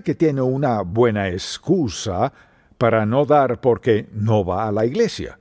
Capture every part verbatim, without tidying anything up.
que tiene una buena excusa para no dar porque no va a la iglesia.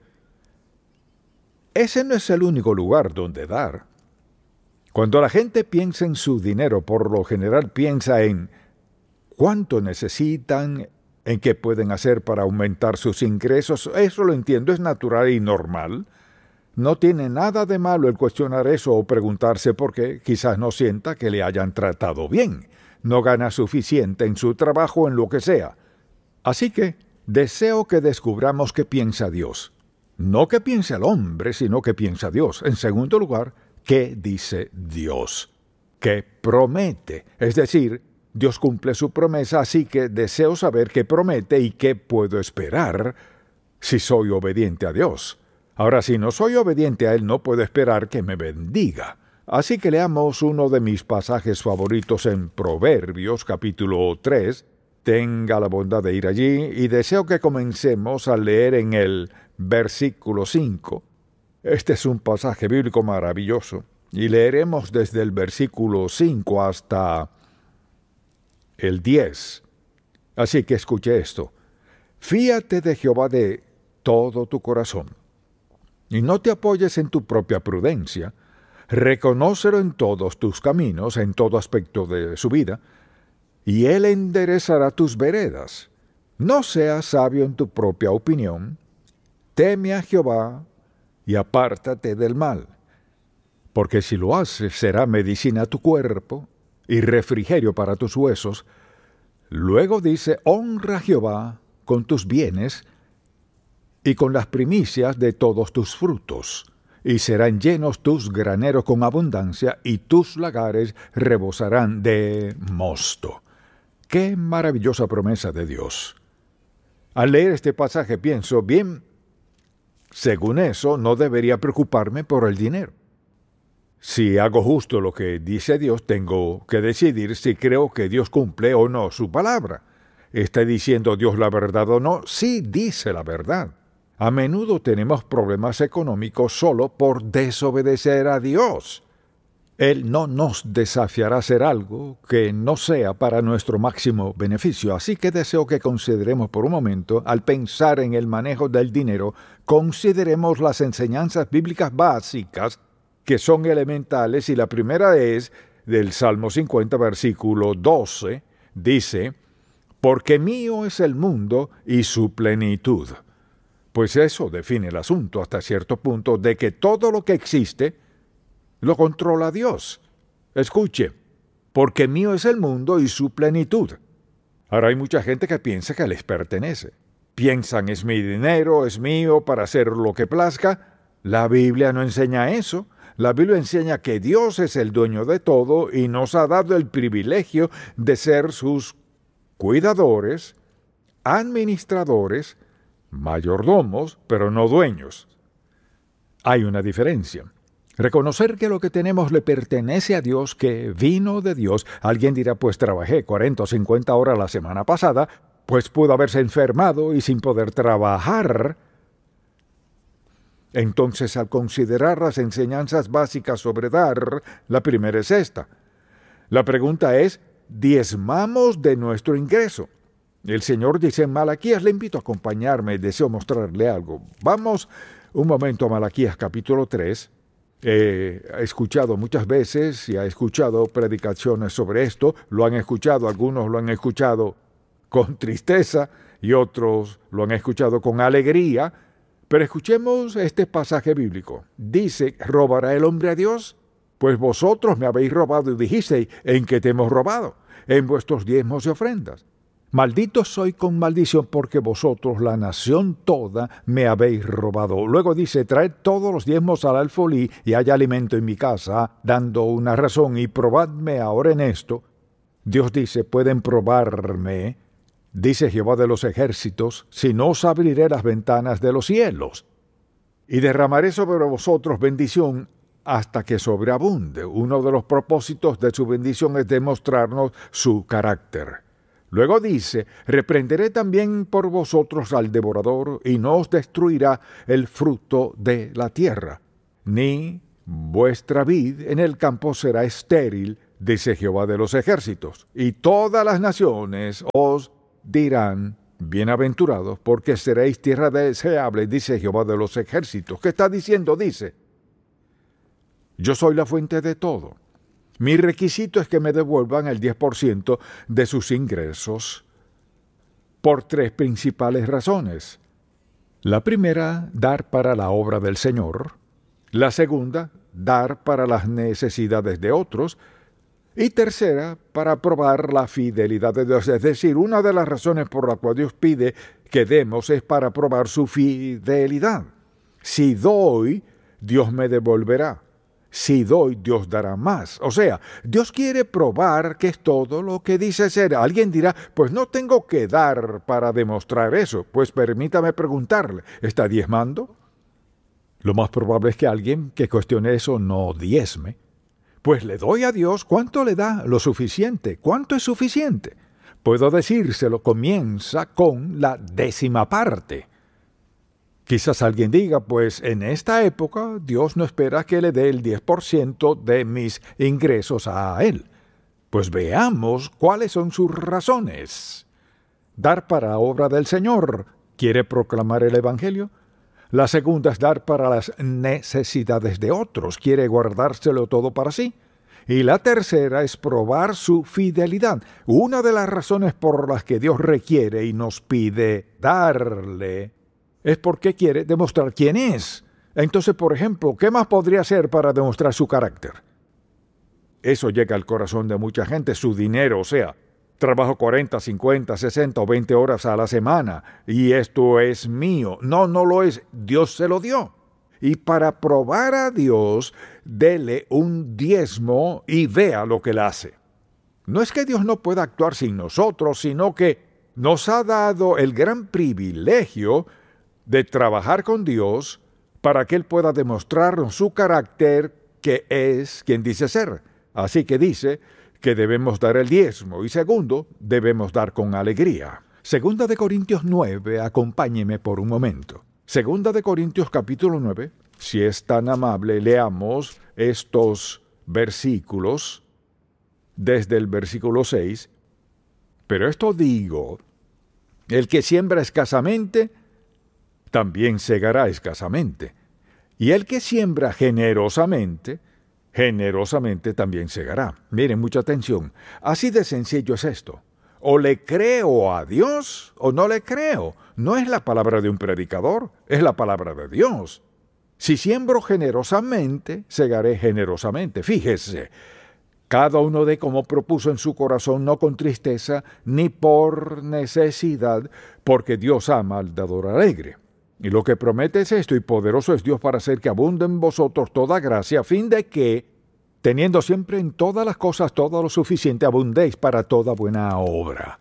Ese no es el único lugar donde dar. Cuando la gente piensa en su dinero, por lo general piensa en cuánto necesitan, en qué pueden hacer para aumentar sus ingresos. Eso lo entiendo, es natural y normal. No tiene nada de malo el cuestionar eso o preguntarse por qué. Quizás no sienta que le hayan tratado bien. No gana suficiente en su trabajo, en lo que sea. Así que deseo que descubramos qué piensa Dios. No qué piensa el hombre, sino qué piensa Dios. En segundo lugar, qué dice Dios. ¿Qué promete? Es decir, Dios cumple su promesa, así que deseo saber qué promete y qué puedo esperar si soy obediente a Dios. Ahora, si no soy obediente a Él, no puedo esperar que me bendiga. Así que leamos uno de mis pasajes favoritos en Proverbios, capítulo tres. Tenga la bondad de ir allí y deseo que comencemos a leer en el versículo cinco. Este es un pasaje bíblico maravilloso y leeremos desde el versículo cinco hasta el diez. Así que escuche esto. Fíate de Jehová de todo tu corazón y no te apoyes en tu propia prudencia. Reconócelo en todos tus caminos, en todo aspecto de su vida, y Él enderezará tus veredas. No seas sabio en tu propia opinión. Teme a Jehová y apártate del mal, porque si lo haces será medicina a tu cuerpo y refrigerio para tus huesos. Luego dice, honra a Jehová con tus bienes y con las primicias de todos tus frutos, y serán llenos tus graneros con abundancia, y tus lagares rebosarán de mosto. ¡Qué maravillosa promesa de Dios! Al leer este pasaje pienso, bien, según eso, no debería preocuparme por el dinero. Si hago justo lo que dice Dios, tengo que decidir si creo que Dios cumple o no su palabra. ¿Está diciendo Dios la verdad o no? Sí, dice la verdad. A menudo tenemos problemas económicos solo por desobedecer a Dios. Él no nos desafiará a hacer algo que no sea para nuestro máximo beneficio. Así que deseo que consideremos por un momento, al pensar en el manejo del dinero, consideremos las enseñanzas bíblicas básicas que son elementales, y la primera es del Salmo cincuenta, versículo doce, dice, «Porque mío es el mundo y su plenitud». Pues eso define el asunto hasta cierto punto de que todo lo que existe lo controla Dios. Escuche, porque mío es el mundo y su plenitud. Ahora hay mucha gente que piensa que les pertenece. Piensan, es mi dinero, es mío para hacer lo que plazca. La Biblia no enseña eso. La Biblia enseña que Dios es el dueño de todo y nos ha dado el privilegio de ser sus cuidadores, administradores, mayordomos, pero no dueños. Hay una diferencia. Reconocer que lo que tenemos le pertenece a Dios, que vino de Dios. Alguien dirá, pues trabajé cuarenta o cincuenta horas la semana pasada, pues pudo haberse enfermado y sin poder trabajar. Entonces, al considerar las enseñanzas básicas sobre dar, la primera es esta. La pregunta es, ¿diezmamos de nuestro ingreso? El Señor dice en Malaquías, le invito a acompañarme, deseo mostrarle algo. Vamos un momento a Malaquías capítulo tres. Eh, he escuchado muchas veces y he escuchado predicaciones sobre esto. Lo han escuchado, algunos lo han escuchado con tristeza y otros lo han escuchado con alegría. Pero escuchemos este pasaje bíblico. Dice, ¿robará el hombre a Dios? Pues vosotros me habéis robado y dijisteis, ¿en qué te hemos robado? En vuestros diezmos y ofrendas. Maldito soy con maldición porque vosotros, la nación toda, me habéis robado. Luego dice, traed todos los diezmos al alfolí y haya alimento en mi casa, dando una razón, y probadme ahora en esto. Dios dice, pueden probarme, dice Jehová de los ejércitos, si no os abriré las ventanas de los cielos, y derramaré sobre vosotros bendición hasta que sobreabunde. Uno de los propósitos de su bendición es demostrarnos su carácter. Luego dice, reprenderé también por vosotros al devorador, y no os destruirá el fruto de la tierra, ni vuestra vid en el campo será estéril dice Jehová de los ejércitos, y todas las naciones os dirán, bienaventurados, porque seréis tierra deseable, dice Jehová de los ejércitos. ¿Qué está diciendo? Dice, yo soy la fuente de todo. Mi requisito es que me devuelvan el diez por ciento de sus ingresos por tres principales razones. La primera, dar para la obra del Señor. La segunda, dar para las necesidades de otros. Y tercera, para probar la fidelidad de Dios. Es decir, una de las razones por la cual Dios pide que demos es para probar su fidelidad. Si doy, Dios me devolverá. Si doy, Dios dará más. O sea, Dios quiere probar que es todo lo que dice ser. Alguien dirá, pues no tengo que dar para demostrar eso. Pues permítame preguntarle, ¿está diezmando? Lo más probable es que alguien que cuestione eso no diezme. Pues le doy a Dios, ¿cuánto le da? Lo suficiente. ¿Cuánto es suficiente? Puedo decírselo, comienza con la décima parte. Quizás alguien diga, pues en esta época Dios no espera que le dé el diez por ciento de mis ingresos a Él. Pues veamos cuáles son sus razones. Dar para obra del Señor. ¿Quiere proclamar el Evangelio? La segunda es dar para las necesidades de otros. Quiere guardárselo todo para sí. Y la tercera es probar su fidelidad. Una de las razones por las que Dios requiere y nos pide darle es porque quiere demostrar quién es. Entonces, por ejemplo, ¿qué más podría hacer para demostrar su carácter? Eso llega al corazón de mucha gente, su dinero, o sea, trabajo cuarenta, cincuenta, sesenta o veinte horas a la semana y esto es mío. No, no lo es. Dios se lo dio. Y para probar a Dios, dele un diezmo y vea lo que él hace. No es que Dios no pueda actuar sin nosotros, sino que nos ha dado el gran privilegio de trabajar con Dios para que Él pueda demostrarnos su carácter, que es quien dice ser. Así que dice que debemos dar el diezmo y segundo, debemos dar con alegría. Segunda de Corintios nueve, acompáñeme por un momento. Segunda de Corintios capítulo nueve, si es tan amable, leamos estos versículos desde el versículo seis. Pero esto digo, el que siembra escasamente, también segará escasamente. Y el que siembra generosamente, generosamente también segará. Miren, mucha atención. Así de sencillo es esto. O le creo a Dios o no le creo. No es la palabra de un predicador, es la palabra de Dios. Si siembro generosamente, segaré generosamente. Fíjese, cada uno de como propuso en su corazón, no con tristeza ni por necesidad, porque Dios ama al dador alegre. Y lo que promete es esto, y poderoso es Dios para hacer que abunde en vosotros toda gracia, a fin de que, teniendo siempre en todas las cosas todo lo suficiente, abundéis para toda buena obra.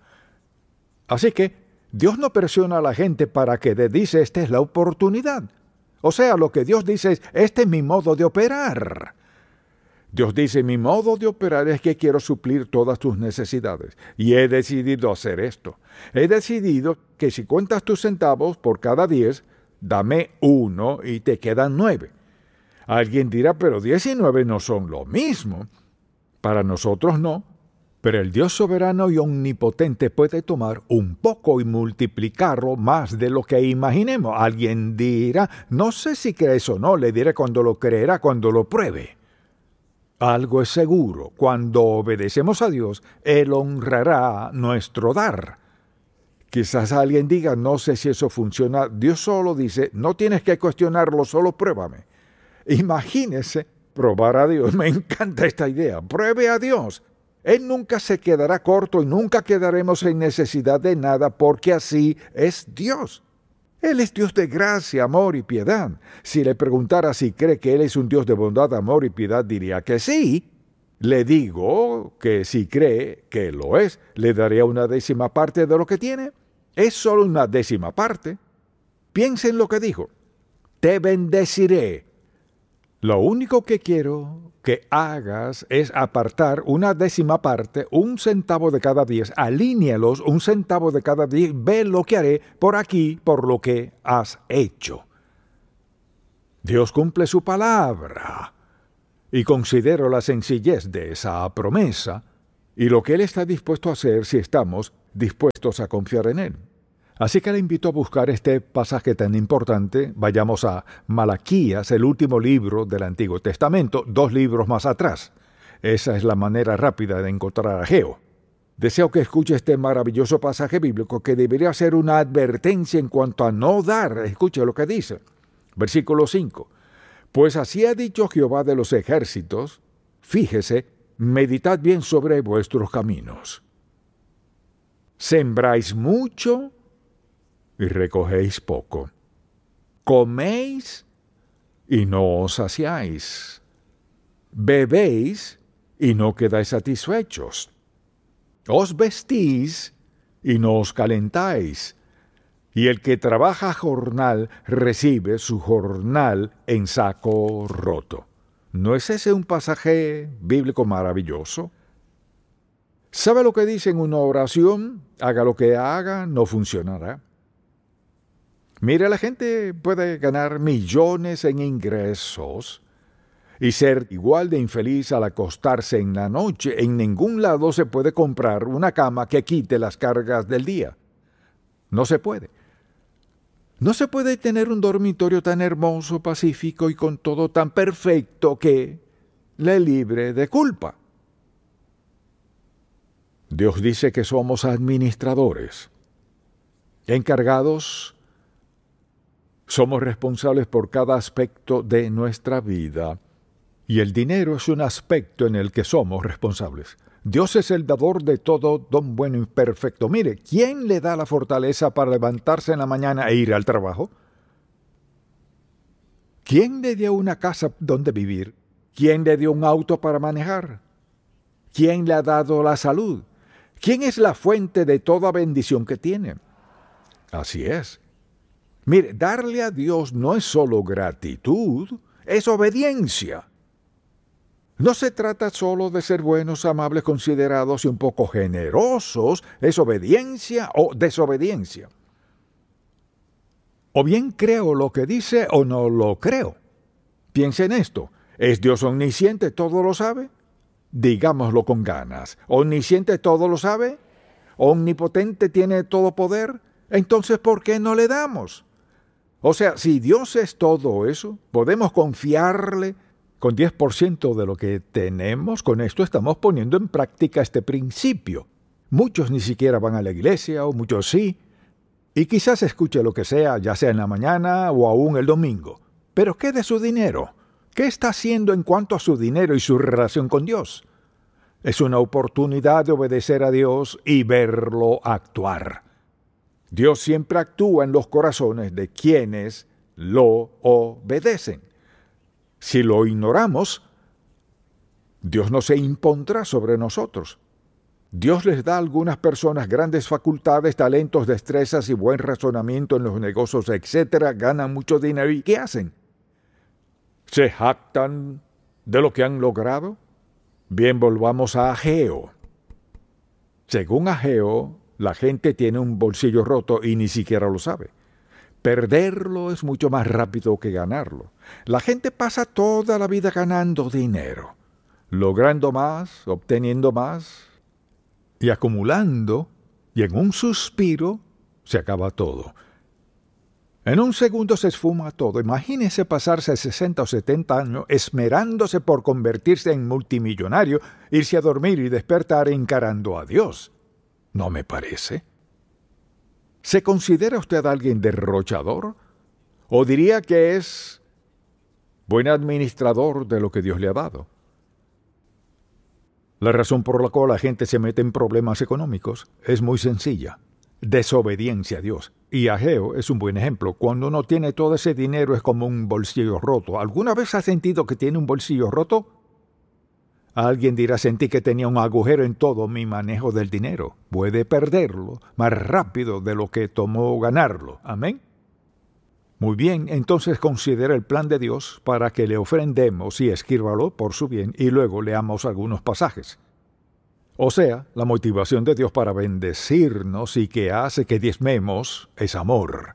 Así que, Dios no presiona a la gente para que le dice, esta es la oportunidad. O sea, lo que Dios dice es, este es mi modo de operar. Dios dice, mi modo de operar es que quiero suplir todas tus necesidades. Y he decidido hacer esto. He decidido que si cuentas tus centavos por cada diez, dame uno y te quedan nueve. Alguien dirá, pero diez y nueve no son lo mismo. Para nosotros no. Pero el Dios soberano y omnipotente puede tomar un poco y multiplicarlo más de lo que imaginemos. Alguien dirá, no sé si crees o no, le diré cuando lo creerá, cuando lo pruebe. Algo es seguro, cuando obedecemos a Dios, Él honrará nuestro dar. Quizás alguien diga, no sé si eso funciona. Dios solo dice, no tienes que cuestionarlo, solo pruébame. Imagínese probar a Dios. Me encanta esta idea. Pruebe a Dios. Él nunca se quedará corto y nunca quedaremos en necesidad de nada porque así es Dios. Él es Dios de gracia, amor y piedad. Si le preguntara si cree que Él es un Dios de bondad, amor y piedad, diría que sí. Le digo que si cree que lo es, le daría una décima parte de lo que tiene. Es solo una décima parte. Piensa en lo que dijo. Te bendeciré. Lo único que quiero que hagas es apartar una décima parte, un centavo de cada diez, alínealos un centavo de cada diez, ve lo que haré por aquí, por lo que has hecho. Dios cumple su palabra. y considero la sencillez de esa promesa y lo que Él está dispuesto a hacer si estamos dispuestos a confiar en Él. Así que le invito a buscar este pasaje tan importante. Vayamos a Malaquías, el último libro del Antiguo Testamento, dos libros más atrás. Esa es la manera rápida de encontrar a Ageo. Deseo que escuche este maravilloso pasaje bíblico que debería ser una advertencia en cuanto a no dar. Escuche lo que dice. Versículo cinco. Pues así ha dicho Jehová de los ejércitos, fíjese, meditad bien sobre vuestros caminos. Sembráis mucho y recogéis poco. Coméis y no os saciáis. Bebéis y no quedáis satisfechos. Os vestís y no os calentáis. Y el que trabaja jornal recibe su jornal en saco roto. ¿No es ese un pasaje bíblico maravilloso? ¿Sabe lo que dice en una oración? Haga lo que haga, no funcionará. Mire, la gente puede ganar millones en ingresos y ser igual de infeliz al acostarse en la noche. En ningún lado se puede comprar una cama que quite las cargas del día. No se puede. No se puede tener un dormitorio tan hermoso, pacífico y con todo tan perfecto que le libre de culpa. Dios dice que somos administradores, encargados. Somos responsables por cada aspecto de nuestra vida. Y el dinero es un aspecto en el que somos responsables. Dios es el dador de todo don bueno y perfecto. Mire, ¿quién le da la fortaleza para levantarse en la mañana e ir al trabajo? ¿Quién le dio una casa donde vivir? ¿Quién le dio un auto para manejar? ¿Quién le ha dado la salud? ¿Quién es la fuente de toda bendición que tiene? Así es. Mire, darle a Dios no es solo gratitud, es obediencia. No se trata solo de ser buenos, amables, considerados y un poco generosos, es obediencia o desobediencia. O bien creo lo que dice o no lo creo. Piense en esto, ¿es Dios omnisciente, todo lo sabe? Digámoslo con ganas, ¿omnisciente todo lo sabe? ¿Omnipotente tiene todo poder? Entonces, ¿por qué no le damos? O sea, si Dios es todo eso, podemos confiarle con diez por ciento de lo que tenemos. Con esto estamos poniendo en práctica este principio. Muchos ni siquiera van a la iglesia, o muchos sí, y quizás escuche lo que sea, ya sea en la mañana o aún el domingo. Pero ¿qué de su dinero? ¿Qué está haciendo en cuanto a su dinero y su relación con Dios? Es una oportunidad de obedecer a Dios y verlo actuar. Dios siempre actúa en los corazones de quienes lo obedecen. Si lo ignoramos, Dios no se impondrá sobre nosotros. Dios les da a algunas personas grandes facultades, talentos, destrezas y buen razonamiento en los negocios, etcétera. Ganan mucho dinero. ¿Y qué hacen? ¿Se jactan de lo que han logrado? Bien, volvamos a Ageo. Según Ageo, la gente tiene un bolsillo roto y ni siquiera lo sabe. Perderlo es mucho más rápido que ganarlo. La gente pasa toda la vida ganando dinero, logrando más, obteniendo más y acumulando, y en un suspiro se acaba todo. En un segundo se esfuma todo. Imagínese pasarse sesenta o setenta años esmerándose por convertirse en multimillonario, irse a dormir y despertar encarando a Dios. ¿No me parece? ¿Se considera usted alguien derrochador? ¿O diría que es buen administrador de lo que Dios le ha dado? La razón por la cual la gente se mete en problemas económicos es muy sencilla: desobediencia a Dios. Y Ageo es un buen ejemplo. Cuando uno tiene todo ese dinero es como un bolsillo roto. ¿Alguna vez ha sentido que tiene un bolsillo roto? Alguien dirá: sentí que tenía un agujero en todo mi manejo del dinero. Puede perderlo más rápido de lo que tomó ganarlo. Amén. Muy bien, entonces considera el plan de Dios para que le ofrendemos y escríbalo por su bien, y luego leamos algunos pasajes. O sea, la motivación de Dios para bendecirnos y que hace que diezmemos es amor.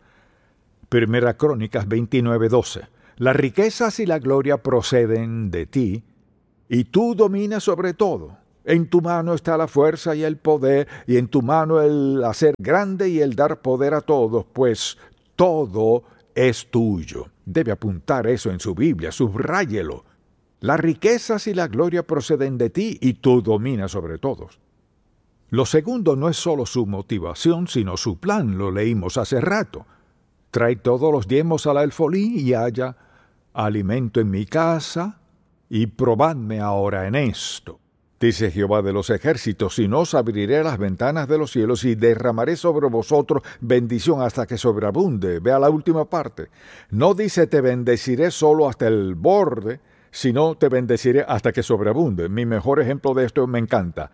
Primera Crónicas veintinueve doce. Las riquezas y la gloria proceden de ti, y tú dominas sobre todo. En tu mano está la fuerza y el poder, y en tu mano el hacer grande y el dar poder a todos, pues todo es tuyo. Debe apuntar eso en su Biblia, subráyelo. Las riquezas y la gloria proceden de ti, y tú dominas sobre todos. Lo segundo no es solo su motivación, sino su plan, lo leímos hace rato. Trae todos los diezmos al alfolí y haya alimento en mi casa, y probadme ahora en esto. Dice Jehová de los ejércitos, y no os abriré las ventanas de los cielos, y derramaré sobre vosotros bendición hasta que sobreabunde. Vea la última parte. No dice te bendeciré solo hasta el borde, sino te bendeciré hasta que sobreabunde. Mi mejor ejemplo de esto me encanta.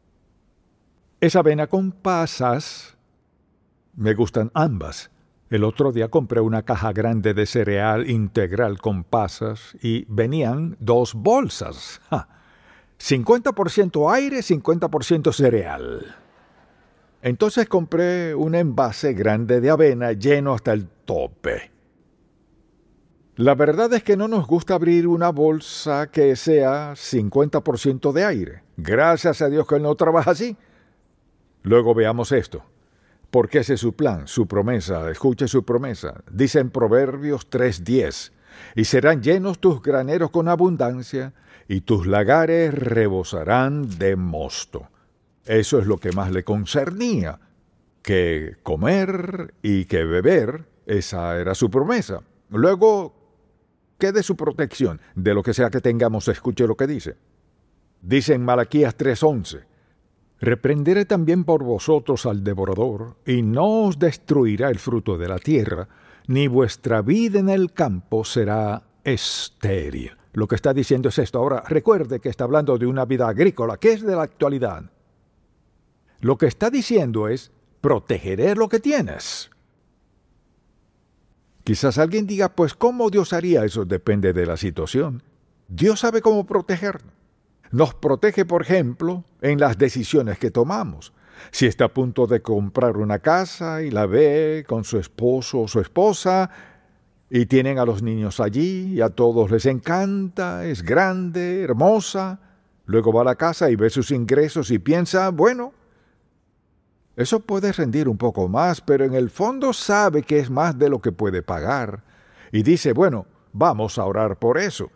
Esa avena con pasas, me gustan ambas. El otro día compré una caja grande de cereal integral con pasas y venían dos bolsas. ¡Ja! cincuenta por ciento aire, cincuenta por ciento cereal. Entonces compré un envase grande de avena lleno hasta el tope. La verdad es que no nos gusta abrir una bolsa que sea cincuenta por ciento de aire. Gracias a Dios que Él no trabaja así. Luego veamos esto. Porque ese es su plan, su promesa. Escuche su promesa. Dice en Proverbios tres diez, y serán llenos tus graneros con abundancia, y tus lagares rebosarán de mosto. Eso es lo que más le concernía, que comer y que beber, esa era su promesa. Luego, ¿qué de su protección? De lo que sea que tengamos, escuche lo que dice. Dice en Malaquías tres once, reprenderé también por vosotros al devorador, y no os destruirá el fruto de la tierra, ni vuestra vida en el campo será estéril. Lo que está diciendo es esto. Ahora, recuerde que está hablando de una vida agrícola, que es de la actualidad. Lo que está diciendo es, protegeré lo que tienes. Quizás alguien diga, pues, ¿cómo Dios haría eso? Depende de la situación. Dios sabe cómo protegernos. Nos protege, por ejemplo, en las decisiones que tomamos. Si está a punto de comprar una casa y la ve con su esposo o su esposa, y tienen a los niños allí, y a todos les encanta, es grande, hermosa. Luego va a la casa y ve sus ingresos y piensa, bueno, eso puede rendir un poco más, pero en el fondo sabe que es más de lo que puede pagar. Y dice, bueno, vamos a orar por eso.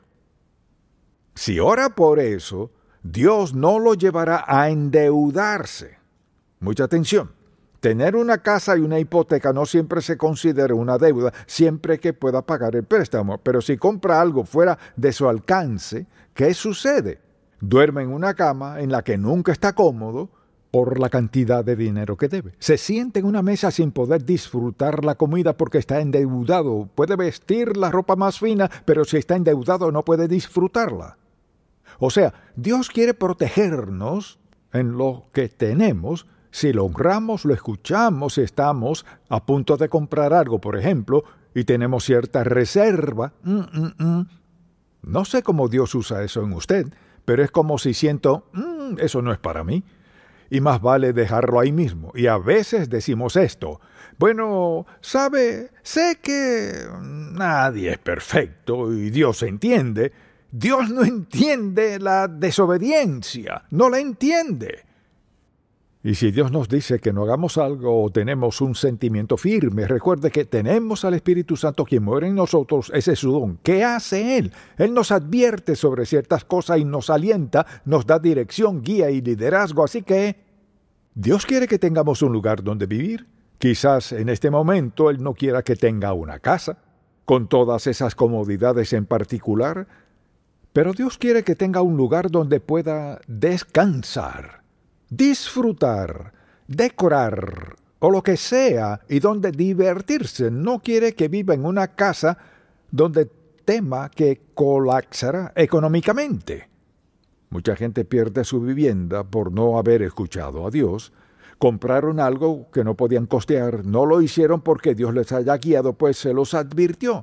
Si ora por eso, Dios no lo llevará a endeudarse. Mucha atención. Tener una casa y una hipoteca no siempre se considera una deuda, siempre que pueda pagar el préstamo. Pero si compra algo fuera de su alcance, ¿qué sucede? Duerme en una cama en la que nunca está cómodo por la cantidad de dinero que debe. Se sienta en una mesa sin poder disfrutar la comida porque está endeudado. Puede vestir la ropa más fina, pero si está endeudado no puede disfrutarla. O sea, Dios quiere protegernos en lo que tenemos. Si lo honramos, lo escuchamos, si estamos a punto de comprar algo, por ejemplo, y tenemos cierta reserva. Mm, mm, mm. No sé cómo Dios usa eso en usted, pero es como si siento, mm, eso no es para mí. Y más vale dejarlo ahí mismo. Y a veces decimos esto, bueno, sabe, sé que nadie es perfecto y Dios entiende. Dios no entiende la desobediencia, no la entiende. Y si Dios nos dice que no hagamos algo o tenemos un sentimiento firme, recuerde que tenemos al Espíritu Santo quien muere en nosotros, ese es su don. ¿Qué hace Él? Él nos advierte sobre ciertas cosas y nos alienta, nos da dirección, guía y liderazgo. Así que Dios quiere que tengamos un lugar donde vivir. Quizás en este momento Él no quiera que tenga una casa, con todas esas comodidades en particular, pero Dios quiere que tenga un lugar donde pueda descansar, disfrutar, decorar o lo que sea y donde divertirse. No quiere que viva en una casa donde tema que colapsará económicamente. Mucha gente pierde su vivienda por no haber escuchado a Dios. Compraron algo que no podían costear, no lo hicieron porque Dios les haya guiado, pues se los advirtió.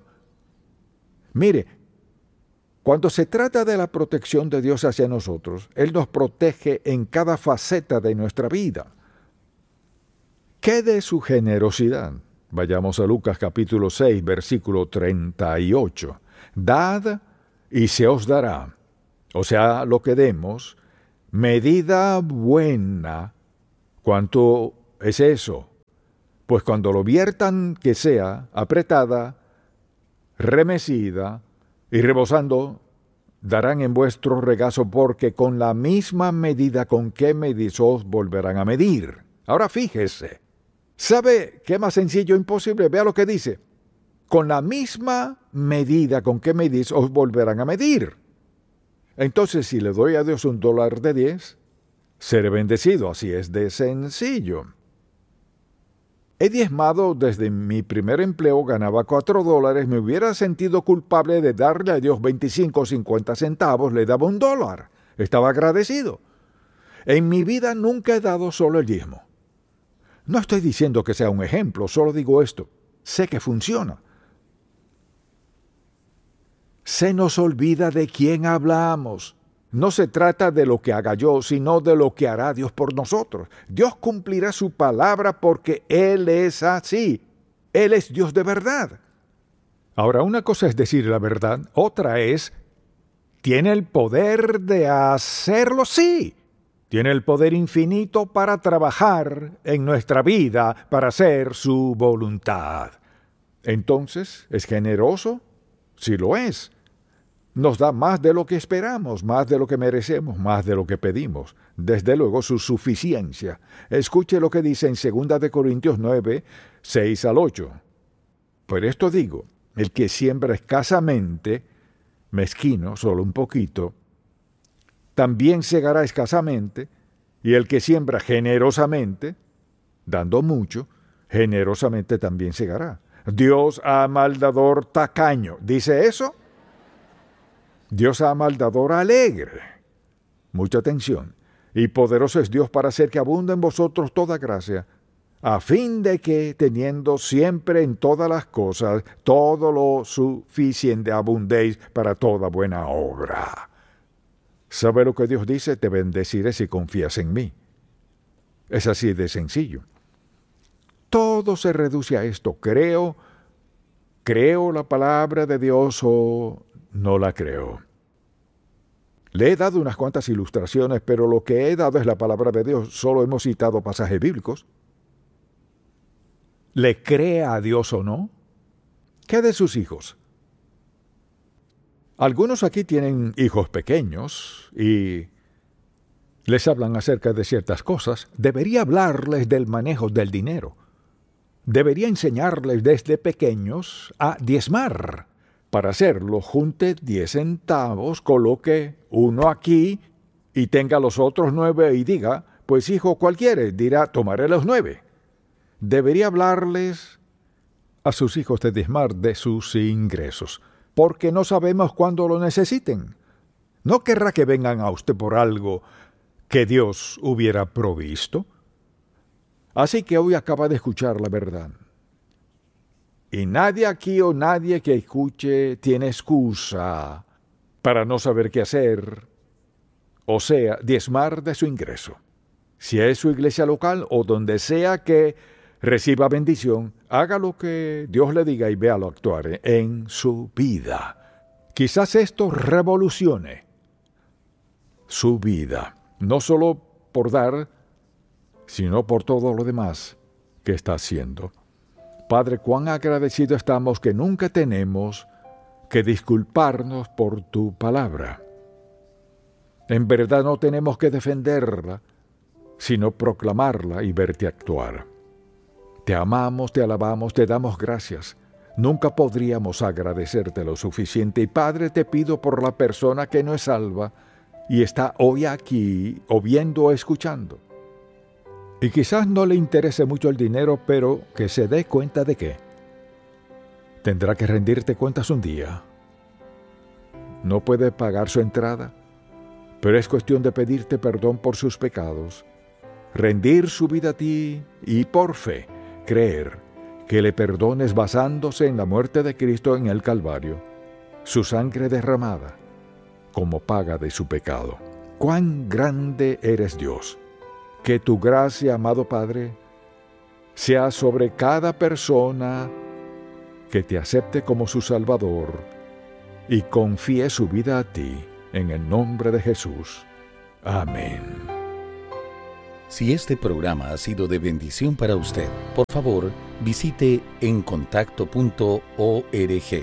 Mire, cuando se trata de la protección de Dios hacia nosotros, Él nos protege en cada faceta de nuestra vida. ¿Qué de su generosidad? Vayamos a Lucas capítulo seis, versículo treinta y ocho. Dad y se os dará. o sea, lo que demos, medida buena. ¿Cuánto es eso? Pues cuando lo viertan, que sea apretada, remecida y rebosando, darán en vuestro regazo, porque con la misma medida con que medís os volverán a medir. Ahora fíjese, ¿sabe qué más sencillo imposible? Vea lo que dice. Con la misma medida con que medís os volverán a medir. Entonces, si le doy a Dios un dólar de diez, seré bendecido. Así es de sencillo. He diezmado desde mi primer empleo, ganaba cuatro dólares, me hubiera sentido culpable de darle a Dios veinticinco o cincuenta centavos, le daba un dólar. Estaba agradecido. En mi vida nunca he dado solo el diezmo. No estoy diciendo que sea un ejemplo, solo digo esto. Sé que funciona. Se nos olvida de quién hablamos. No se trata de lo que haga yo, sino de lo que hará Dios por nosotros. Dios cumplirá su palabra porque Él es así. Él es Dios de verdad. Ahora, una cosa es decir la verdad, otra es, ¿tiene el poder de hacerlo? Sí. Tiene el poder infinito para trabajar en nuestra vida, para hacer su voluntad. Entonces, ¿es generoso? Sí lo es. Nos da más de lo que esperamos, más de lo que merecemos, más de lo que pedimos. Desde luego su suficiencia. Escuche lo que dice en segunda de Corintios nueve, seis al ocho. Por esto digo, el que siembra escasamente, mezquino, solo un poquito, también segará escasamente, y el que siembra generosamente, dando mucho, generosamente también segará. Dios ama al dador tacaño. ¿Dice eso? Dios ama al dador alegre. Mucha atención. Y poderoso es Dios para hacer que abunde en vosotros toda gracia, a fin de que, teniendo siempre en todas las cosas todo lo suficiente, abundéis para toda buena obra. ¿Sabe lo que Dios dice? Te bendeciré si confías en mí. Es así de sencillo. Todo se reduce a esto. Creo, creo la palabra de Dios o no la creo. Le he dado unas cuantas ilustraciones, pero lo que he dado es la palabra de Dios. Solo hemos citado pasajes bíblicos. ¿Le cree a Dios o no? ¿Qué de sus hijos? Algunos aquí tienen hijos pequeños y les hablan acerca de ciertas cosas. Debería hablarles del manejo del dinero. Debería enseñarles desde pequeños a diezmar. Para hacerlo, junte diez centavos, coloque uno aquí y tenga los otros nueve y diga, pues hijo, ¿cuál quieres? Dirá, tomaré los nueve. Debería hablarles a sus hijos de diezmar de sus ingresos, porque no sabemos cuándo lo necesiten. No querrá que vengan a usted por algo que Dios hubiera provisto. Así que hoy acaba de escuchar la verdad. Y nadie aquí o nadie que escuche tiene excusa para no saber qué hacer, o sea, diezmar de su ingreso. Si es su iglesia local o donde sea que reciba bendición, haga lo que Dios le diga y véalo actuar en su vida. Quizás esto revolucione su vida, no solo por dar, sino por todo lo demás que está haciendo. Padre, cuán agradecido estamos que nunca tenemos que disculparnos por tu palabra. En verdad no tenemos que defenderla, sino proclamarla y verte actuar. Te amamos, te alabamos, te damos gracias. Nunca podríamos agradecerte lo suficiente. Y Padre, te pido por la persona que no es salva y está hoy aquí, o viendo o escuchando. Y quizás no le interese mucho el dinero, pero que se dé cuenta de que tendrá que rendirte cuentas un día. No puede pagar su entrada, pero es cuestión de pedirte perdón por sus pecados, rendir su vida a ti y por fe creer que le perdones basándose en la muerte de Cristo en el Calvario, su sangre derramada como paga de su pecado. ¡Cuán grande eres Dios! Que tu gracia, amado Padre, sea sobre cada persona que te acepte como su Salvador y confíe su vida a ti. en el nombre de Jesús. Amén. Si este programa ha sido de bendición para usted, por favor, visite en contacto punto org.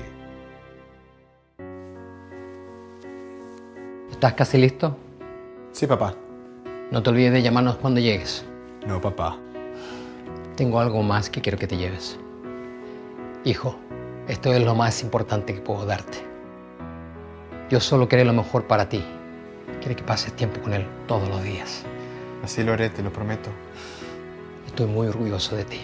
¿Estás casi listo? Sí, papá. No te olvides de llamarnos cuando llegues. No, papá. Tengo algo más que quiero que te lleves. Hijo, esto es lo más importante que puedo darte. Dios solo quiere lo mejor para ti. Quiere que pases tiempo con Él todos los días. Así lo haré, te lo prometo. Estoy muy orgulloso de ti.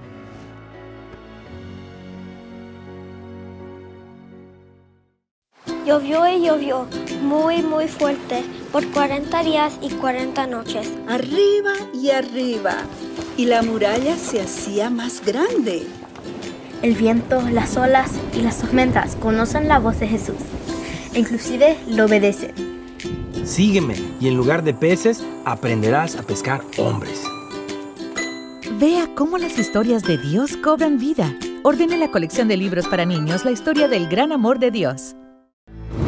Llovió y llovió muy, muy fuerte por cuarenta días y cuarenta noches. Arriba y arriba, y la muralla se hacía más grande. El viento, las olas y las tormentas conocen la voz de Jesús. E inclusive lo obedecen. Sígueme y en lugar de peces aprenderás a pescar hombres. Vea cómo las historias de Dios cobran vida. Ordene la colección de libros para niños La historia del gran amor de Dios.